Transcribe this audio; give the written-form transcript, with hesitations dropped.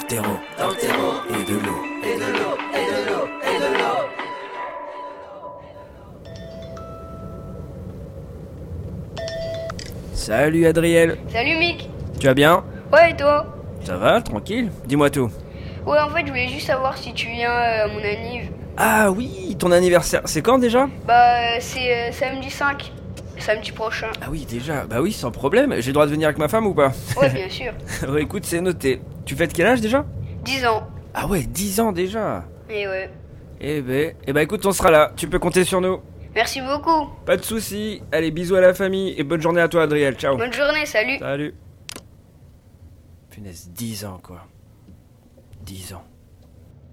le terreau, et de l'eau. Salut Adriel, Salut Mick. tu vas bien? Ouais, et toi? Ça va, tranquille? Dis-moi tout. Ouais, en fait, je voulais juste savoir si tu viens à mon anniv. Ah oui, ton anniversaire, c'est quand déjà? Bah, c'est samedi 5. Samedi prochain. Ah oui, déjà, bah oui, sans problème. J'ai le droit de venir avec ma femme ou pas? Ouais, bien sûr. Ouais, écoute, c'est noté. Tu fêtes quel âge déjà? 10 ans. Ah ouais, 10 ans déjà. Et ouais. Eh ben écoute, on sera là, tu peux compter sur nous. Merci beaucoup. Pas de soucis. Allez, bisous à la famille et bonne journée à toi Adriel, ciao. Bonne journée, salut. Salut. Punaise, 10 ans quoi. 10 ans.